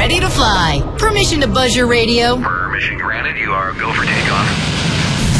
ready to fly. Permission to buzz your radio? Permission granted. You are go for takeoff.